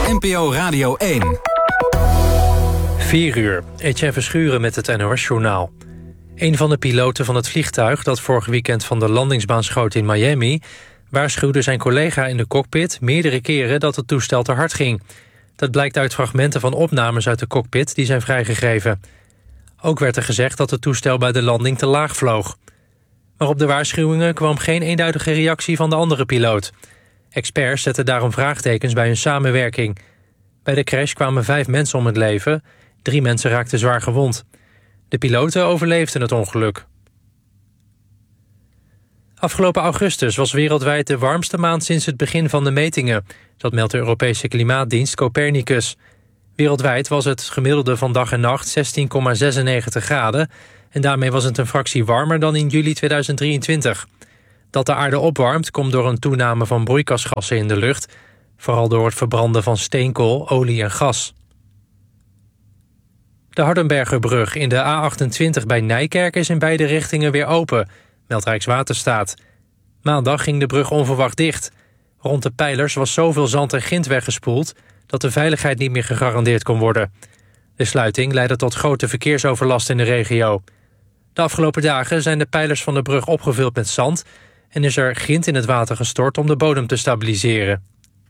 NPO Radio 1. 4 uur. Etienne Verschuren met het NOS-journaal. Een van de piloten van het vliegtuig dat vorig weekend van de landingsbaan schoot in Miami waarschuwde zijn collega in de cockpit meerdere keren dat het toestel te hard ging. Dat blijkt uit fragmenten van opnames uit de cockpit die zijn vrijgegeven. Ook werd er gezegd dat het toestel bij de landing te laag vloog. Maar op de waarschuwingen kwam geen eenduidige reactie van de andere piloot. Experts zetten daarom vraagtekens bij hun samenwerking. Bij de crash kwamen 5 mensen om het leven. 3 mensen raakten zwaar gewond. De piloten overleefden het ongeluk. Afgelopen augustus was wereldwijd de warmste maand sinds het begin van de metingen. Dat meldt de Europese klimaatdienst Copernicus. Wereldwijd was het gemiddelde van dag en nacht 16,96 graden... en daarmee was het een fractie warmer dan in juli 2023. Dat de aarde opwarmt komt door een toename van broeikasgassen in de lucht... vooral door het verbranden van steenkool, olie en gas. De Hardenbergerbrug in de A28 bij Nijkerk is in beide richtingen weer open, meldt Rijkswaterstaat. Maandag ging de brug onverwacht dicht. Rond de pijlers was zoveel zand en grind weggespoeld dat de veiligheid niet meer gegarandeerd kon worden. De sluiting leidde tot grote verkeersoverlast in de regio. De afgelopen dagen zijn de pijlers van de brug opgevuld met zand en is er grind in het water gestort om de bodem te stabiliseren.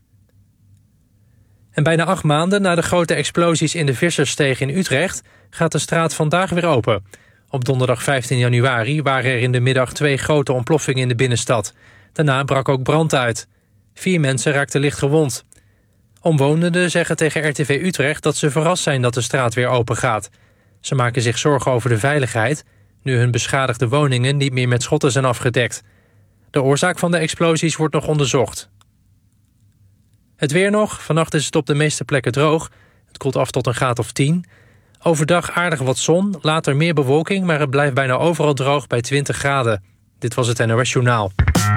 En bijna 8 maanden na de grote explosies in de Visserssteeg in Utrecht gaat de straat vandaag weer open. Op donderdag 15 januari waren er in de middag 2 grote ontploffingen in de binnenstad. Daarna brak ook brand uit. 4 mensen raakten licht gewond. Omwonenden zeggen tegen RTV Utrecht dat ze verrast zijn dat de straat weer open gaat. Ze maken zich zorgen over de veiligheid, nu hun beschadigde woningen niet meer met schotten zijn afgedekt. De oorzaak van de explosies wordt nog onderzocht. Het weer nog. Vannacht is het op de meeste plekken droog. Het koelt af tot een graad of 10. Overdag aardig wat zon, later meer bewolking... maar het blijft bijna overal droog bij 20 graden. Dit was het NOS Journaal.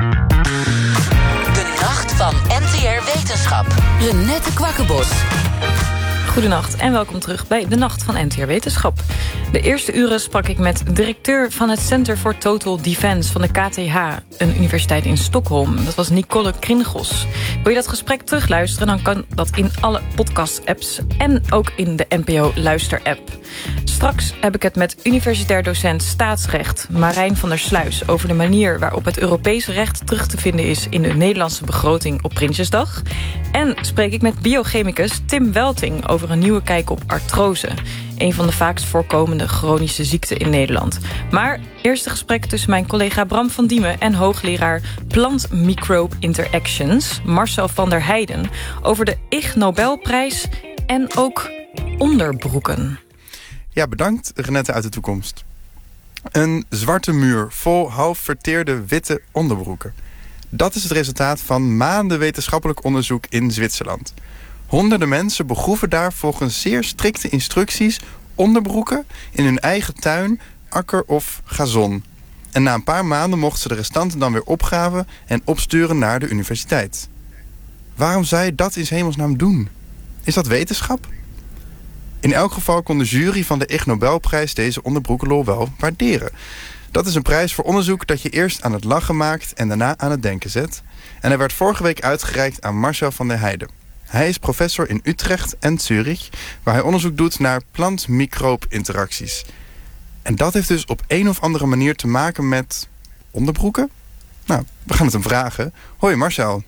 De nacht van NTR Wetenschap. Renette Kwakkenbos. Goedenacht en welkom terug bij De Nacht van NTR Wetenschap. De eerste uren sprak ik met directeur van het Center for Total Defense van de KTH, een universiteit in Stockholm. Dat was Nicole Kringos. Wil je dat gesprek terugluisteren, dan kan dat in alle podcast-apps en ook in de NPO Luister-app. Straks heb ik het met universitair docent staatsrecht Marijn van der Sluis over de manier waarop het Europese recht terug te vinden is in de Nederlandse begroting op Prinsjesdag. En spreek ik met biochemicus Tim Welting over een nieuwe kijk op artrose, een van de vaakst voorkomende chronische ziekten in Nederland. Maar eerst een gesprek tussen mijn collega Bram van Diemen en hoogleraar Plant Microbe Interactions Marcel van der Heijden over de Ig Nobelprijs en ook onderbroeken. Ja, bedankt Renette uit de toekomst. Een zwarte muur vol half verteerde witte onderbroeken. Dat is het resultaat van maanden wetenschappelijk onderzoek in Zwitserland. Honderden mensen begroeven daar volgens zeer strikte instructies onderbroeken in hun eigen tuin, akker of gazon. En na een paar maanden mochten ze de restanten dan weer opgraven en opsturen naar de universiteit. Waarom zou je dat in 's hemelsnaam doen? Is dat wetenschap? In elk geval kon de jury van de Ig Nobelprijs deze onderbroekenlol wel waarderen. Dat is een prijs voor onderzoek dat je eerst aan het lachen maakt en daarna aan het denken zet. En hij werd vorige week uitgereikt aan Marcel van der Heijden. Hij is professor in Utrecht en Zurich, waar hij onderzoek doet naar plant-microbe-interacties. En dat heeft dus op een of andere manier te maken met onderbroeken? Nou, we gaan het hem vragen. Hoi Marcel.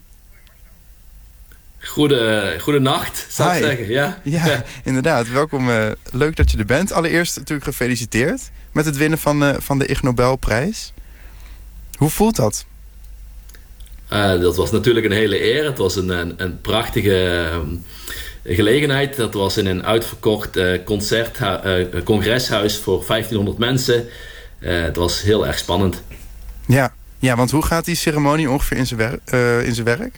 Goedenacht, zou ik zeggen. Ja, inderdaad. Welkom. Leuk dat je er bent. Allereerst natuurlijk gefeliciteerd met het winnen van de Ig Nobelprijs. Hoe voelt dat? Dat was natuurlijk een hele eer. Het was een prachtige gelegenheid. Dat was in een uitverkocht congreshuis voor 1500 mensen. Het was heel erg spannend. Ja, want hoe gaat die ceremonie ongeveer in zijn werk?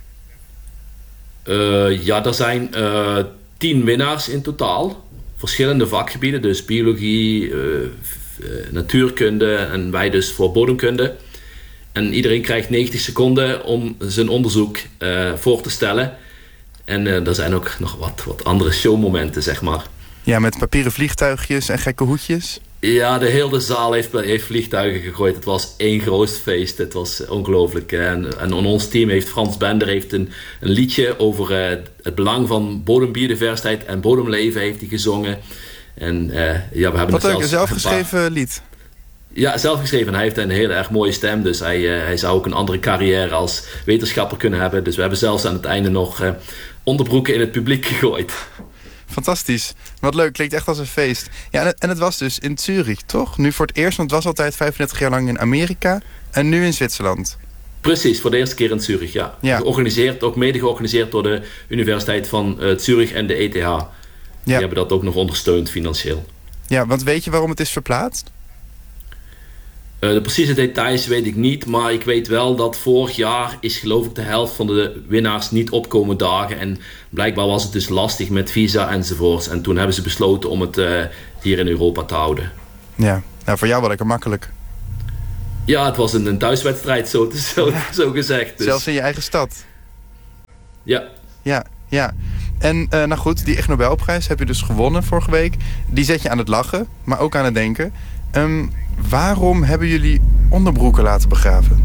Er zijn 10 winnaars in totaal. Verschillende vakgebieden, dus biologie, natuurkunde en wij dus voor bodemkunde. En iedereen krijgt 90 seconden om zijn onderzoek voor te stellen. En er zijn ook nog wat andere showmomenten, zeg maar. Ja, met papieren vliegtuigjes en gekke hoedjes. Ja, de hele zaal heeft vliegtuigen gegooid. Het was één groot feest. Het was ongelooflijk. En ons team Frans Bender heeft een liedje over het belang van bodembiodiversiteit en bodemleven heeft hij gezongen. En we hebben wat leuk, een zelfgeschreven lied. Ja, zelf geschreven. En hij heeft een heel erg mooie stem. Dus hij zou ook een andere carrière als wetenschapper kunnen hebben. Dus we hebben zelfs aan het einde nog onderbroeken in het publiek gegooid. Fantastisch. Wat leuk, klinkt echt als een feest. Ja, en het was dus in Zurich, toch? Nu voor het eerst, want het was altijd 35 jaar lang in Amerika. En nu in Zwitserland. Precies, voor de eerste keer in Zurich, ja. Georganiseerd, ook mede georganiseerd door de Universiteit van Zurich en de ETH. Die hebben dat ook nog ondersteund financieel. Ja, want weet je waarom het is verplaatst? De precieze details weet ik niet, maar ik weet wel dat vorig jaar is geloof ik de helft van de winnaars niet opkomen dagen. En blijkbaar was het dus lastig met visa enzovoorts. En toen hebben ze besloten om het hier in Europa te houden. Ja, nou voor jou wel lekker makkelijk. Ja, het was een thuiswedstrijd, zo gezegd. Dus. Zelfs in je eigen stad. Ja. Ja. En nou goed, die Ig Nobelprijs heb je dus gewonnen vorige week. Die zet je aan het lachen, maar ook aan het denken. Waarom hebben jullie onderbroeken laten begraven?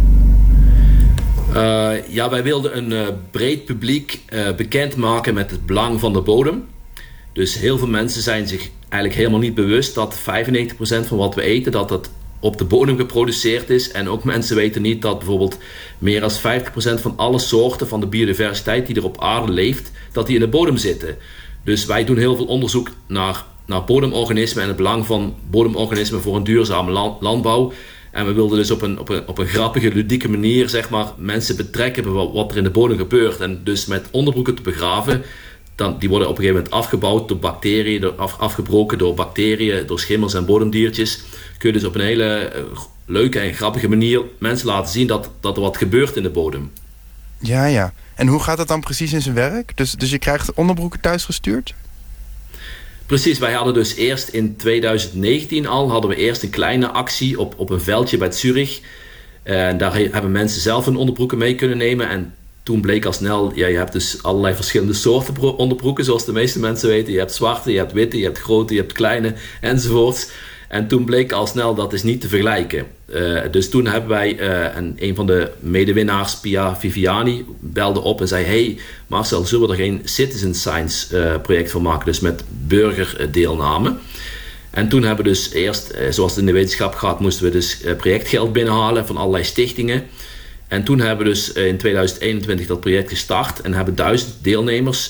Wij wilden een breed publiek bekendmaken met het belang van de bodem. Dus heel veel mensen zijn zich eigenlijk helemaal niet bewust dat 95% van wat we eten, dat het op de bodem geproduceerd is. En ook mensen weten niet dat bijvoorbeeld meer dan 50% van alle soorten van de biodiversiteit die er op aarde leeft, dat die in de bodem zitten. Dus wij doen heel veel onderzoek naar bodemorganismen en het belang van bodemorganismen voor een duurzame landbouw. En we wilden dus op een grappige, ludieke manier zeg maar, mensen betrekken bij wat er in de bodem gebeurt. En dus met onderbroeken te begraven, die worden op een gegeven moment afgebouwd door bacteriën, afgebroken door bacteriën, door schimmels en bodemdiertjes. Kun je dus op een hele leuke en grappige manier mensen laten zien dat er wat gebeurt in de bodem. Ja. En hoe gaat dat dan precies in zijn werk? Dus je krijgt onderbroeken thuis gestuurd? Precies, wij hadden dus eerst in 2019 hadden we eerst een kleine actie op een veldje bij Zurich. Daar hebben mensen zelf hun onderbroeken mee kunnen nemen. En toen bleek al snel, je hebt dus allerlei verschillende soorten onderbroeken, zoals de meeste mensen weten. Je hebt zwarte, je hebt witte, je hebt grote, je hebt kleine, enzovoorts. En toen bleek al snel dat is niet te vergelijken. Dus toen hebben wij, een van de medewinnaars, Pia Viviani, belde op en zei: hey Marcel, zullen we er geen citizen science project van maken? Dus met burgerdeelname. En toen hebben we dus eerst, zoals het in de wetenschap gaat, moesten we dus projectgeld binnenhalen van allerlei stichtingen. En toen hebben we dus in 2021 dat project gestart en hebben 1000 deelnemers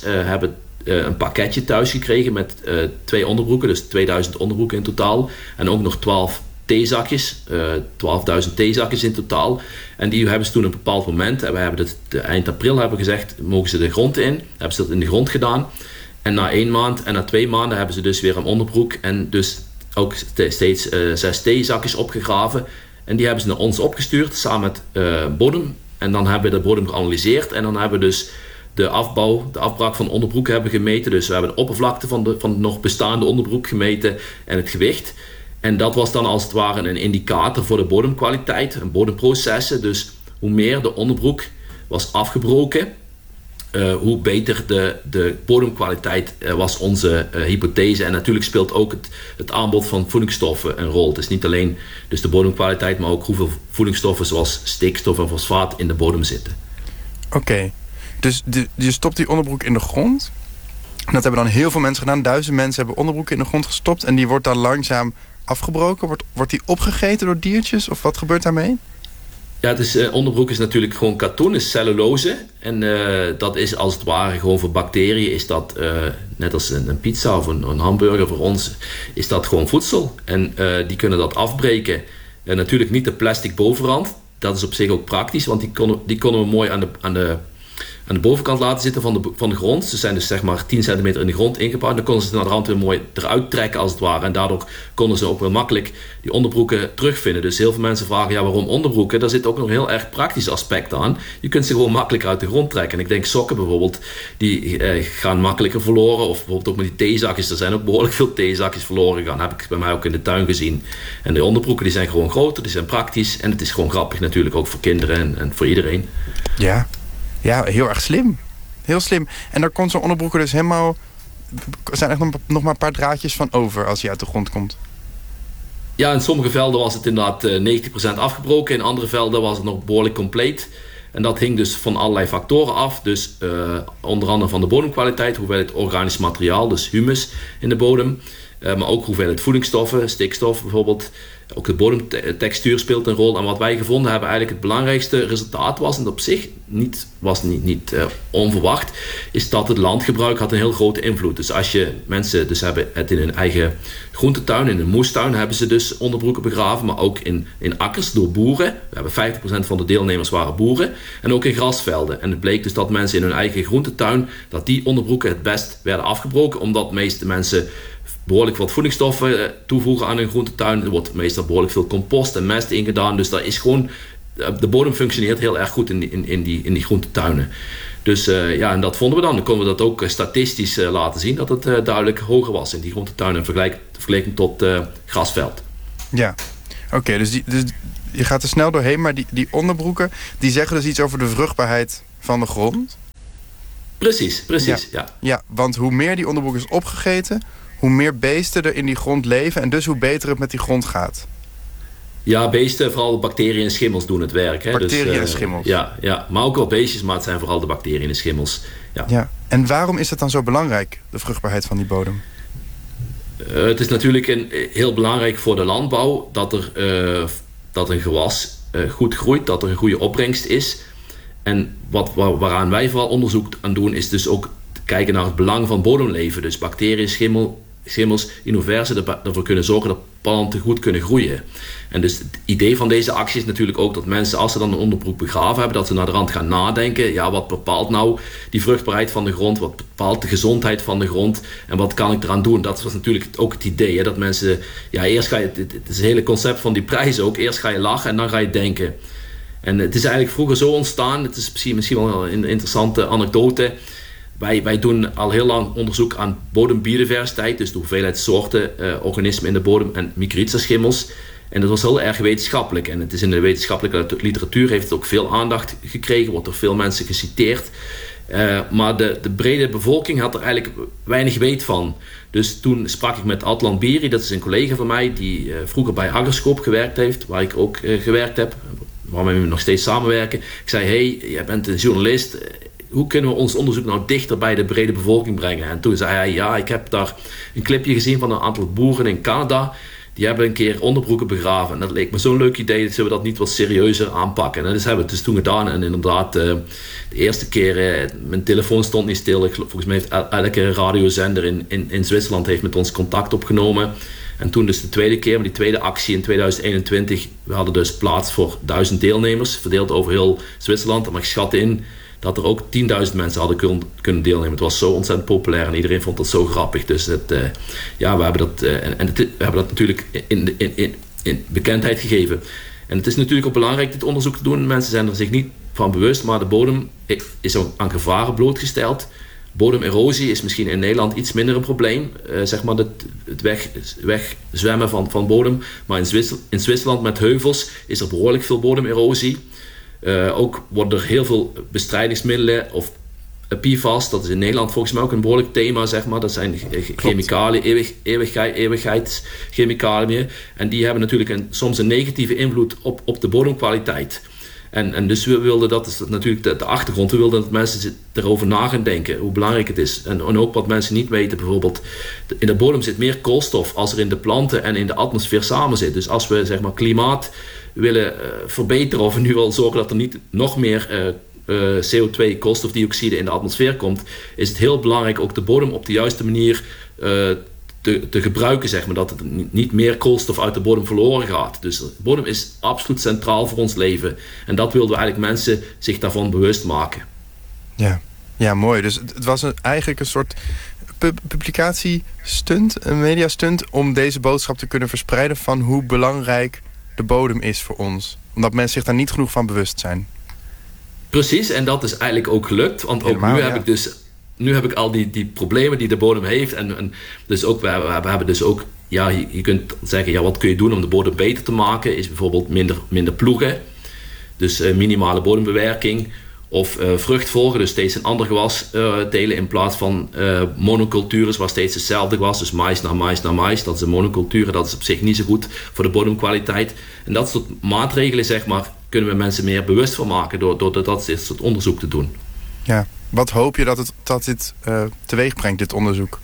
een pakketje thuis gekregen met 2 onderbroeken, dus 2000 onderbroeken in totaal. En ook nog 12 theezakjes, 12.000 theezakjes in totaal. En die hebben ze toen op een bepaald moment, en we hebben het eind april hebben gezegd, mogen ze de grond in. Hebben ze dat in de grond gedaan. En na 1 maand en na 2 maanden hebben ze dus weer een onderbroek en dus ook steeds 6 theezakjes opgegraven. En die hebben ze naar ons opgestuurd, samen met bodem. En dan hebben we de bodem geanalyseerd. En dan hebben we dus de afbraak van de onderbroek hebben gemeten. Dus we hebben de oppervlakte van de nog bestaande onderbroek gemeten en het gewicht. En dat was dan als het ware een indicator voor de bodemkwaliteit, een bodemprocessen. Dus hoe meer de onderbroek was afgebroken, hoe beter de bodemkwaliteit was onze hypothese. En natuurlijk speelt ook het aanbod van voedingsstoffen een rol. Het is niet alleen dus de bodemkwaliteit, maar ook hoeveel voedingsstoffen zoals stikstof en fosfaat in de bodem zitten. Oké. Dus je stopt die onderbroek in de grond. Dat hebben dan heel veel mensen gedaan. 1000 mensen hebben onderbroeken in de grond gestopt. En die wordt dan langzaam afgebroken. Wordt die opgegeten door diertjes? Of wat gebeurt daarmee? Ja, dus onderbroek is natuurlijk gewoon katoen, is cellulose. En dat is als het ware gewoon voor bacteriën is dat, net als een pizza of een hamburger voor ons, is dat gewoon voedsel. En die kunnen dat afbreken. Natuurlijk niet de plastic bovenrand. Dat is op zich ook praktisch, want die konden we mooi aan de bovenkant laten zitten van de grond. Ze zijn dus zeg maar 10 centimeter in de grond ingebouwd. Dan konden ze naar de rand weer mooi eruit trekken als het ware. En daardoor konden ze ook wel makkelijk die onderbroeken terugvinden. Dus heel veel mensen vragen, ja, waarom onderbroeken? Daar zit ook nog een heel erg praktisch aspect aan. Je kunt ze gewoon makkelijk uit de grond trekken. En ik denk sokken bijvoorbeeld, die gaan makkelijker verloren. Of bijvoorbeeld ook met die theezakjes. Er zijn ook behoorlijk veel theezakjes verloren gegaan. Dat heb ik bij mij ook in de tuin gezien. En de onderbroeken die zijn gewoon groter, die zijn praktisch. En het is gewoon grappig natuurlijk ook voor kinderen en voor iedereen. Ja. Ja, heel erg slim. Heel slim. En daar komt zo'n onderbroek er dus helemaal... Er zijn echt nog maar een paar draadjes van over als hij uit de grond komt. Ja, in sommige velden was het inderdaad 90% afgebroken. In andere velden was het nog behoorlijk compleet. En dat hing dus van allerlei factoren af. Dus onder andere van de bodemkwaliteit, hoeveelheid organisch materiaal, dus humus in de bodem. Maar ook hoeveelheid voedingsstoffen, stikstof bijvoorbeeld. Ook de bodemtextuur speelt een rol. En wat wij gevonden hebben, eigenlijk het belangrijkste resultaat was, en op zich niet onverwacht, is dat het landgebruik had een heel grote invloed. Dus als je mensen dus hebben het in hun eigen groentetuin, in een moestuin, hebben ze dus onderbroeken begraven, maar ook in akkers door boeren. We hebben 50% van de deelnemers waren boeren. En ook in grasvelden. En het bleek dus dat mensen in hun eigen groentetuin, dat die onderbroeken het best werden afgebroken, omdat de meeste mensen behoorlijk wat voedingsstoffen toevoegen aan hun groentetuin. Er wordt meestal behoorlijk veel compost en mest ingedaan. Dus dat is gewoon, de bodem functioneert heel erg goed in die groentetuinen. Dus en dat vonden we dan. Dan konden we dat ook statistisch laten zien, dat het duidelijk hoger was in die groentetuinen vergeleken tot grasveld. Ja, oké, dus je gaat er snel doorheen, maar die onderbroeken, die zeggen dus iets over de vruchtbaarheid van de grond? Precies, ja. Ja, want hoe meer die onderbroek is opgegeten, hoe meer beesten er in die grond leven en dus hoe beter het met die grond gaat. Ja, beesten, vooral bacteriën en schimmels doen het werk. Hè? Bacteriën en schimmels. Ja, maar ook wel beestjes, maar het zijn vooral de bacteriën en schimmels. Ja. En waarom is het dan zo belangrijk, de vruchtbaarheid van die bodem? Het is natuurlijk heel belangrijk voor de landbouw dat een gewas goed groeit, dat er een goede opbrengst is. En waaraan wij vooral onderzoek aan doen, is dus ook kijken naar het belang van bodemleven. Dus bacteriën, schimmels, in hoeverre ze ervoor kunnen zorgen dat planten goed kunnen groeien. En dus het idee van deze actie is natuurlijk ook dat mensen, als ze dan een onderbroek begraven hebben, dat ze naar de rand gaan nadenken. Ja, wat bepaalt nou die vruchtbaarheid van de grond? Wat bepaalt de gezondheid van de grond? En wat kan ik eraan doen? Dat was natuurlijk ook het idee. Hè, dat mensen, eerst ga je, het is het hele concept van die prijs ook. Eerst ga je lachen en dan ga je denken. En het is eigenlijk vroeger zo ontstaan. Het is misschien wel een interessante anekdote. Wij doen al heel lang onderzoek aan bodembiodiversiteit, dus de hoeveelheid soorten organismen in de bodem en mycorrhiza-schimmels. En dat was heel erg wetenschappelijk. En het is in de wetenschappelijke literatuur heeft het ook veel aandacht gekregen, wordt door veel mensen geciteerd. Maar de brede bevolking had er eigenlijk weinig weet van. Dus toen sprak ik met Adlan Biri, dat is een collega van mij die vroeger bij Agroscope gewerkt heeft, waar ik ook gewerkt heb, waarmee we nog steeds samenwerken. Ik zei, hey, jij bent een journalist, hoe kunnen we ons onderzoek nou dichter bij de brede bevolking brengen? En toen zei hij, ja, ik heb daar een clipje gezien van een aantal boeren in Canada. Die hebben een keer onderbroeken begraven. En dat leek me zo'n leuk idee, dat zullen we dat niet wat serieuzer aanpakken. En dat hebben we dus toen gedaan. En inderdaad, de eerste keer, mijn telefoon stond niet stil. Volgens mij heeft elke radiozender in Zwitserland heeft met ons contact opgenomen. En toen dus de tweede keer, die tweede actie in 2021. We hadden dus plaats voor 1000 deelnemers, verdeeld over heel Zwitserland. Maar ik schat in dat er ook 10.000 mensen hadden kunnen deelnemen. Het was zo ontzettend populair en iedereen vond dat zo grappig. Dus we hebben dat natuurlijk in bekendheid gegeven. En het is natuurlijk ook belangrijk dit onderzoek te doen. Mensen zijn er zich niet van bewust, maar de bodem is ook aan gevaren blootgesteld. Bodemerosie is misschien in Nederland iets minder een probleem. Het wegzwemmen van bodem. Maar in Zwitserland met heuvels is er behoorlijk veel bodemerosie. Ook worden er heel veel bestrijdingsmiddelen of PFAS, dat is in Nederland volgens mij ook een behoorlijk thema, zeg maar. Dat zijn chemicaliën, eeuwigheidschemicaliën. En die hebben natuurlijk soms een negatieve invloed op de bodemkwaliteit. En dus we wilden, dat is natuurlijk de achtergrond, we wilden dat mensen erover na gaan denken, hoe belangrijk het is. En ook wat mensen niet weten, bijvoorbeeld, in de bodem zit meer koolstof als er in de planten en in de atmosfeer samen zit. Dus als we, zeg maar, klimaat willen verbeteren, of nu wel zorgen dat er niet nog meer CO2, koolstofdioxide in de atmosfeer komt, is het heel belangrijk ook de bodem op de juiste manier te gebruiken, zeg maar, dat er niet meer koolstof uit de bodem verloren gaat. Dus de bodem is absoluut centraal voor ons leven. En dat wilden we eigenlijk mensen zich daarvan bewust maken. Ja, mooi. Dus het was eigenlijk een soort publicatiestunt, een mediastunt, om deze boodschap te kunnen verspreiden van hoe belangrijk de bodem is voor ons. Omdat mensen zich daar niet genoeg van bewust zijn. Precies, en dat is eigenlijk ook gelukt. Want ook nu heb ik al die problemen die de bodem heeft. En dus ook, we hebben dus ook, ja, je kunt zeggen, ja, wat kun je doen om de bodem beter te maken? Is bijvoorbeeld minder ploegen. Dus minimale bodembewerking. Of vrucht volgen, dus steeds een ander gewas telen in plaats van monocultures waar steeds hetzelfde gewas. Dus mais na mais na mais, dat is een monocultuur. Dat is op zich niet zo goed voor de bodemkwaliteit. En dat soort maatregelen, zeg maar, kunnen we mensen meer bewust van maken door dat soort onderzoek te doen. Ja, wat hoop je dat dit teweeg brengt, dit onderzoek?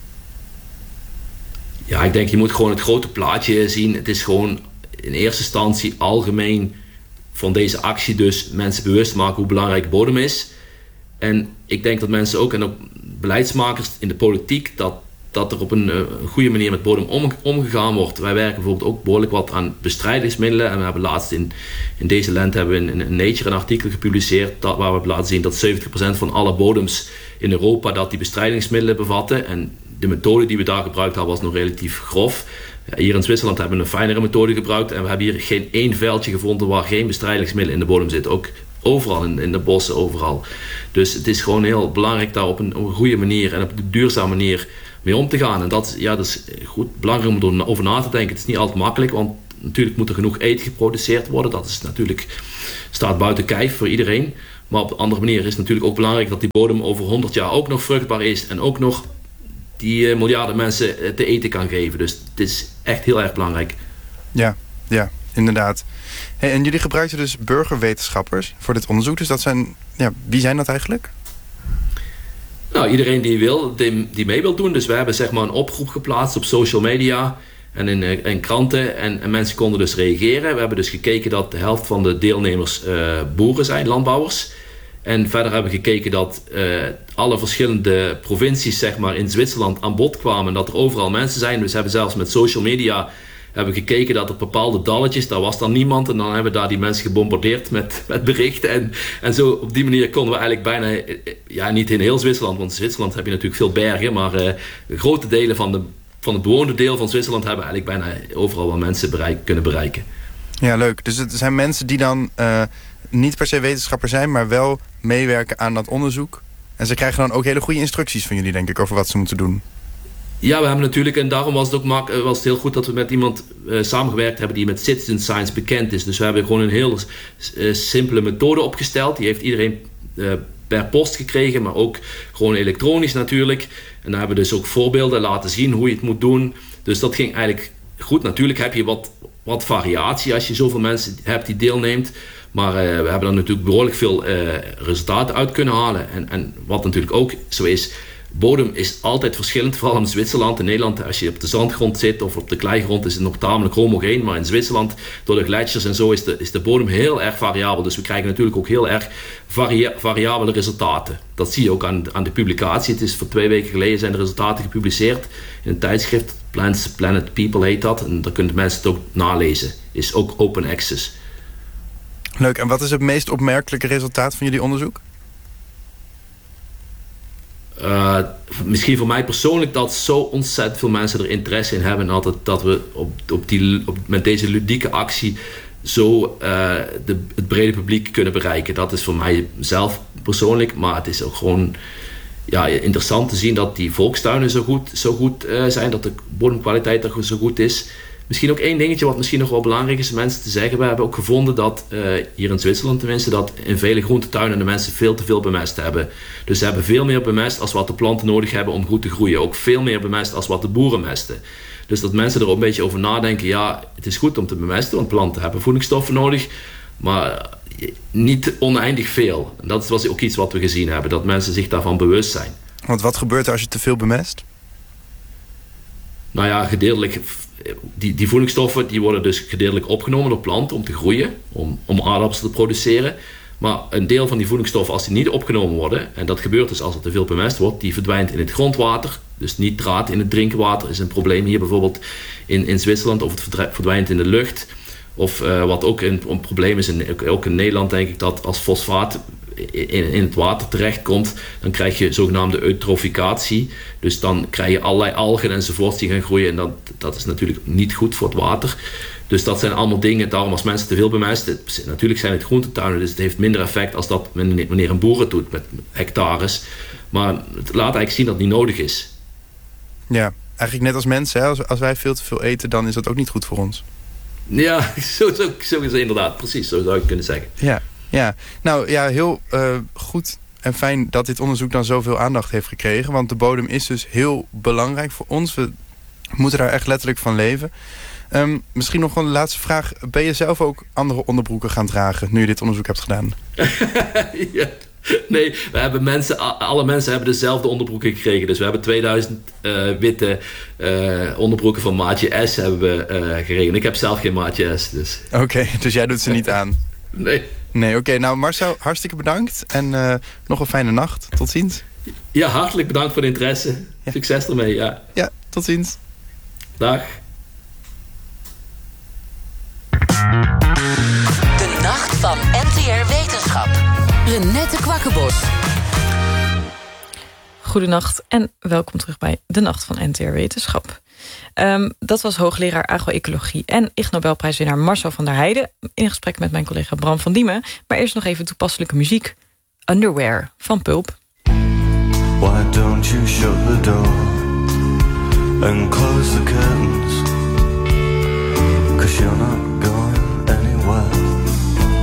Ja, ik denk je moet gewoon het grote plaatje zien. Het is gewoon in eerste instantie algemeen van deze actie dus mensen bewust maken hoe belangrijk bodem is. En ik denk dat mensen ook, en ook beleidsmakers in de politiek, dat er op een goede manier met bodem omgegaan wordt. Wij werken bijvoorbeeld ook behoorlijk wat aan bestrijdingsmiddelen. En we hebben laatst in deze lente hebben we in Nature een artikel gepubliceerd waar we hebben laten zien dat 70% van alle bodems in Europa dat die bestrijdingsmiddelen bevatten. En de methode die we daar gebruikt hadden was nog relatief grof. Hier in Zwitserland hebben we een fijnere methode gebruikt. En we hebben hier geen één veldje gevonden waar geen bestrijdingsmiddelen in de bodem zitten. Ook overal in de bossen, overal. Dus het is gewoon heel belangrijk daar op een goede manier en op een duurzame manier mee om te gaan. En dat is goed belangrijk om over na te denken. Het is niet altijd makkelijk, want natuurlijk moet er genoeg eten geproduceerd worden. Dat is natuurlijk, staat buiten kijf voor iedereen. Maar op een andere manier is het natuurlijk ook belangrijk dat die bodem over 100 jaar ook nog vruchtbaar is en ook nog die miljarden mensen te eten kan geven. Dus het is echt heel erg belangrijk. Ja, inderdaad. Hey, en jullie gebruikten dus burgerwetenschappers voor dit onderzoek. Dus wie zijn dat eigenlijk? Nou, iedereen die wil, die mee wil doen. Dus we hebben zeg maar een oproep geplaatst op social media en in kranten. En mensen konden dus reageren. We hebben dus gekeken dat de helft van de deelnemers boeren zijn, landbouwers. En verder hebben we gekeken dat alle verschillende provincies zeg maar, in Zwitserland aan bod kwamen. En dat er overal mensen zijn. Dus we hebben zelfs met social media gekeken dat er bepaalde dalletjes, daar was dan niemand. En dan hebben we daar die mensen gebombardeerd met berichten. En zo op die manier konden we eigenlijk bijna, niet in heel Zwitserland. Want in Zwitserland heb je natuurlijk veel bergen. Maar grote delen van het bewoonde deel van Zwitserland hebben eigenlijk bijna overal wel mensen kunnen bereiken. Ja, leuk. Dus het zijn mensen die dan niet per se wetenschapper zijn, maar wel meewerken aan dat onderzoek. En ze krijgen dan ook hele goede instructies van jullie, denk ik, over wat ze moeten doen. Ja, we hebben natuurlijk, en daarom was het heel goed dat we met iemand samengewerkt hebben die met citizen science bekend is. Dus we hebben gewoon een heel simpele methode opgesteld. Die heeft iedereen per post gekregen, maar ook gewoon elektronisch natuurlijk. En daar hebben we dus ook voorbeelden laten zien hoe je het moet doen. Dus dat ging eigenlijk goed. Natuurlijk heb je wat variatie als je zoveel mensen hebt die deelneemt. Maar we hebben er natuurlijk behoorlijk veel resultaten uit kunnen halen. En wat natuurlijk ook zo is, bodem is altijd verschillend, vooral in Zwitserland. In Nederland, als je op de zandgrond zit of op de kleigrond, is het nog tamelijk homogeen. Maar in Zwitserland, door de gletsjers en zo, is de bodem heel erg variabel. Dus we krijgen natuurlijk ook heel erg variabele resultaten. Dat zie je ook aan de publicatie. Het is voor 2 weken geleden zijn de resultaten gepubliceerd in een tijdschrift. Planet People heet dat. En daar kunnen mensen het ook nalezen. Is ook open access. Leuk. En wat is het meest opmerkelijke resultaat van jullie onderzoek? Misschien voor mij persoonlijk dat zo ontzettend veel mensen er interesse in hebben. En dat we met deze ludieke actie zo het brede publiek kunnen bereiken. Dat is voor mij zelf persoonlijk. Maar het is ook gewoon interessant te zien dat die volkstuinen zo goed zijn. Dat de bodemkwaliteit er zo goed is. Misschien ook één dingetje wat misschien nog wel belangrijk is om mensen te zeggen. We hebben ook gevonden dat, hier in Zwitserland tenminste, dat in vele groentetuinen de mensen veel te veel bemest hebben. Dus ze hebben veel meer bemest als wat de planten nodig hebben om goed te groeien. Ook veel meer bemest als wat de boeren mesten. Dus dat mensen er ook een beetje over nadenken. Ja, het is goed om te bemesten, want planten hebben voedingsstoffen nodig. Maar niet oneindig veel. En dat was ook iets wat we gezien hebben. Dat mensen zich daarvan bewust zijn. Want wat gebeurt er als je te veel bemest? Nou ja, gedeeltelijk. Die voedingsstoffen die worden dus gedeeltelijk opgenomen door planten om te groeien, om aardappels te produceren. Maar een deel van die voedingsstoffen, als die niet opgenomen worden, en dat gebeurt dus als er te veel bemest wordt, die verdwijnt in het grondwater. Dus nitraat in het drinkwater is een probleem hier bijvoorbeeld in Zwitserland, of het verdwijnt in de lucht. Of wat ook een probleem is, ook in Nederland denk ik, dat als fosfaat in het water terechtkomt, dan krijg je zogenaamde eutroficatie. Dus dan krijg je allerlei algen enzovoorts die gaan groeien. En dat is natuurlijk niet goed voor het water. Dus dat zijn allemaal dingen. Daarom als mensen te veel bemesten, natuurlijk zijn het groentetuinen, dus het heeft minder effect als dat wanneer een boer het doet met hectares. Maar het laat eigenlijk zien dat het niet nodig is. Ja, eigenlijk net als mensen. Hè? Als wij veel te veel eten, dan is dat ook niet goed voor ons. Ja, zo is het inderdaad. Precies, zo zou ik kunnen zeggen. Ja. Ja, nou ja, heel goed en fijn dat dit onderzoek dan zoveel aandacht heeft gekregen. Want de bodem is dus heel belangrijk voor ons. We moeten daar echt letterlijk van leven. Misschien nog een laatste vraag. Ben je zelf ook andere onderbroeken gaan dragen nu je dit onderzoek hebt gedaan? Ja. Nee, alle mensen hebben dezelfde onderbroeken gekregen. Dus we hebben 2000 witte onderbroeken van maatje S hebben we gekregen. Ik heb zelf geen maatje S. Dus. Oké, dus jij doet ze niet aan? Nee, oké. Nou Marcel, hartstikke bedankt. En nog een fijne nacht. Tot ziens. Ja, hartelijk bedankt voor de interesse. Ja. Succes ermee, ja. Ja, tot ziens. Dag. De Nacht van NTR Wetenschap. Renette Kwakkenbos. Goedenacht en welkom terug bij De Nacht van NTR Wetenschap. Dat was hoogleraar agroecologie en Ig Nobelprijswinnaar Marcel van der Heijden in gesprek met mijn collega Bram van Diemen. Maar eerst nog even toepasselijke muziek. Underwear van Pulp. Why don't you shut the door and close the curtains? 'Cause you're not